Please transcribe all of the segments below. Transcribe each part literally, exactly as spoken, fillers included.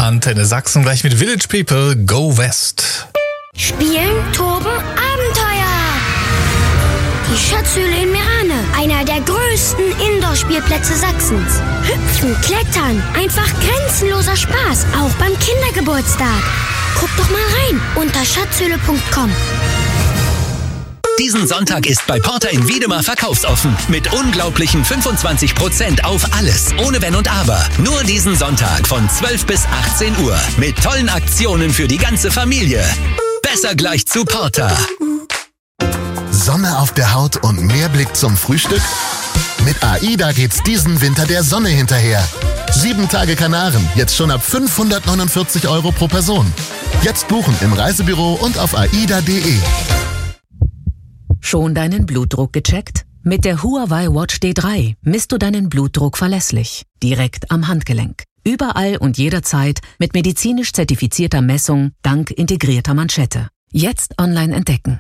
Antenne Sachsen gleich mit Village People Go West. Spielen, toben, Abenteuer! Die Schatzhöhle in Merane, einer der größten Indoor-Spielplätze Sachsens. Hüpfen, klettern, einfach grenzenloser Spaß, auch beim Kindergeburtstag. Guck doch mal rein unter schatzhöhle punkt com. Diesen Sonntag ist bei Porter in Wiedemar verkaufsoffen. Mit unglaublichen fünfundzwanzig Prozent auf alles. Ohne Wenn und Aber. Nur diesen Sonntag von zwölf bis achtzehn Uhr. Mit tollen Aktionen für die ganze Familie. Besser gleich zu Porter. Sonne auf der Haut und mehr Blick zum Frühstück? Mit AIDA geht's diesen Winter der Sonne hinterher. Sieben Tage Kanaren, jetzt schon ab fünfhundertneunundvierzig Euro pro Person. Jetzt buchen im Reisebüro und auf aida punkt de. Schon deinen Blutdruck gecheckt? Mit der Huawei Watch D drei misst du deinen Blutdruck verlässlich, direkt am Handgelenk. Überall und jederzeit mit medizinisch zertifizierter Messung dank integrierter Manschette. Jetzt online entdecken.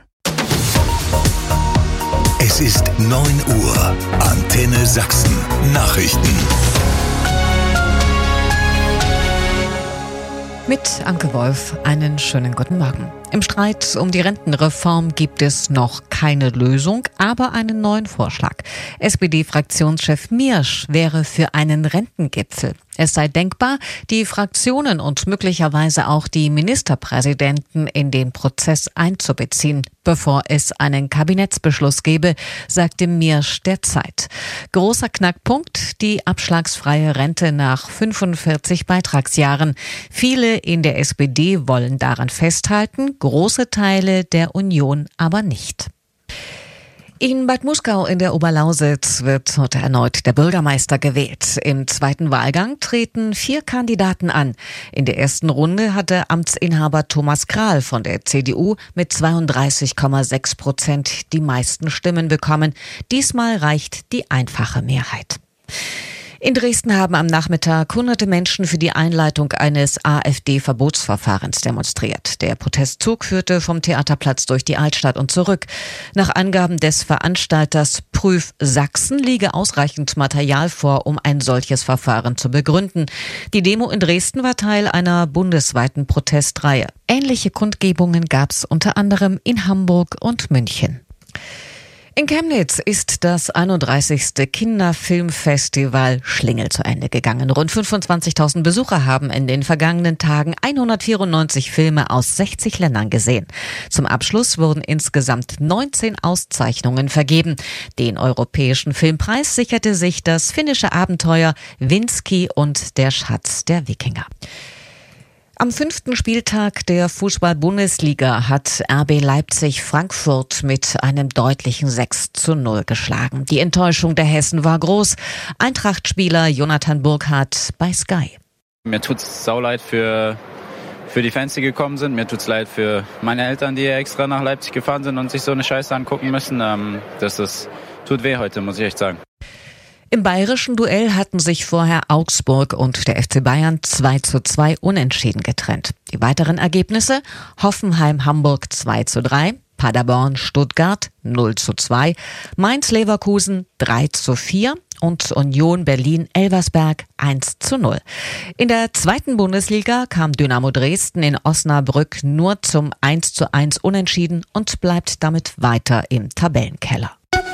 Es ist neun Uhr. Antenne Sachsen. Nachrichten. Mit Anke Wolf einen schönen guten Morgen. Im Streit um die Rentenreform gibt es noch keine Lösung, aber einen neuen Vorschlag. S P D-Fraktionschef Miersch wäre für einen Rentengipfel. Es sei denkbar, die Fraktionen und möglicherweise auch die Ministerpräsidenten in den Prozess einzubeziehen, bevor es einen Kabinettsbeschluss gebe, sagte Miersch der Zeit. Großer Knackpunkt, die abschlagsfreie Rente nach fünfundvierzig Beitragsjahren. Viele in der S P D wollen daran festhalten, große Teile der Union aber nicht. In Bad Muskau in der Oberlausitz wird heute erneut der Bürgermeister gewählt. Im zweiten Wahlgang treten vier Kandidaten an. In der ersten Runde hatte Amtsinhaber Thomas Krahl von der C D U mit zweiunddreißig Komma sechs Prozent die meisten Stimmen bekommen. Diesmal reicht die einfache Mehrheit. In Dresden haben am Nachmittag hunderte Menschen für die Einleitung eines AfD-Verbotsverfahrens demonstriert. Der Protestzug führte vom Theaterplatz durch die Altstadt und zurück. Nach Angaben des Veranstalters Prüf Sachsen liege ausreichend Material vor, um ein solches Verfahren zu begründen. Die Demo in Dresden war Teil einer bundesweiten Protestreihe. Ähnliche Kundgebungen gab es unter anderem in Hamburg und München. In Chemnitz ist das einunddreißigste Kinderfilmfestival Schlingel zu Ende gegangen. Rund fünfundzwanzigtausend Besucher haben in den vergangenen Tagen hundertvierundneunzig Filme aus sechzig Ländern gesehen. Zum Abschluss wurden insgesamt neunzehn Auszeichnungen vergeben. Den Europäischen Filmpreis sicherte sich das finnische Abenteuer Winski und der Schatz der Wikinger. Am fünften Spieltag der Fußball-Bundesliga hat R B Leipzig Frankfurt mit einem deutlichen sechs zu null geschlagen. Die Enttäuschung der Hessen war groß. Eintracht-Spieler Jonathan Burkhardt bei Sky. Mir tut's sauleid für, für die Fans, die gekommen sind. Mir tut's leid für meine Eltern, die extra nach Leipzig gefahren sind und sich so eine Scheiße angucken müssen. Ähm, das ist, tut weh heute, muss ich echt sagen. Im bayerischen Duell hatten sich vorher Augsburg und der F C Bayern zwei zu zwei unentschieden getrennt. Die weiteren Ergebnisse: Hoffenheim-Hamburg zwei zu drei, Paderborn-Stuttgart null zu zwei, Mainz-Leverkusen drei zu vier und Union Berlin-Elversberg eins zu null. In der zweiten Bundesliga kam Dynamo Dresden in Osnabrück nur zum eins zu eins Unentschieden und bleibt damit weiter im Tabellenkeller.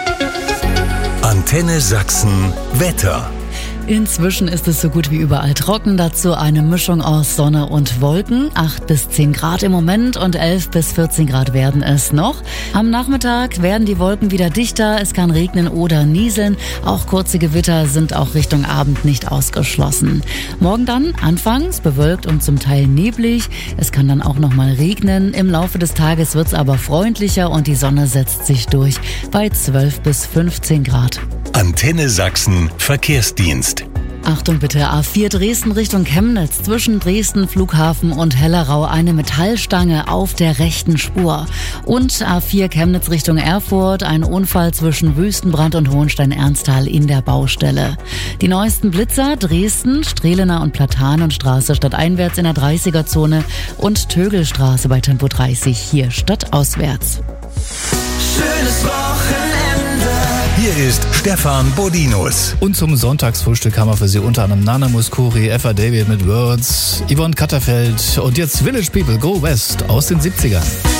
Antenne Sachsen Wetter. Inzwischen ist es so gut wie überall trocken, dazu eine Mischung aus Sonne und Wolken. acht bis zehn Grad im Moment und elf bis vierzehn Grad werden es noch. Am Nachmittag werden die Wolken wieder dichter, es kann regnen oder nieseln. Auch kurze Gewitter sind auch Richtung Abend nicht ausgeschlossen. Morgen dann anfangs bewölkt und zum Teil neblig. Es kann dann auch noch mal regnen. Im Laufe des Tages wird es aber freundlicher und die Sonne setzt sich durch bei zwölf bis fünfzehn Grad. Antenne Sachsen Verkehrsdienst. Achtung bitte, A vier Dresden Richtung Chemnitz, zwischen Dresden Flughafen und Hellerau eine Metallstange auf der rechten Spur. Und A vier Chemnitz Richtung Erfurt, ein Unfall zwischen Wüstenbrand und Hohenstein-Ernsthal in der Baustelle. Die neuesten Blitzer: Dresden, Strehlener und Platanenstraße stadteinwärts in der dreißiger-Zone und Tögelstraße bei Tempo dreißig hier stadtauswärts. Schönes Wochenende. Hier Hier ist Stefan Bodinus. Und zum Sonntagsfrühstück haben wir für Sie unter anderem Nana Mouskouri, Effa David mit Words, Yvonne Katterfeld und jetzt Village People Go West aus den siebzigern.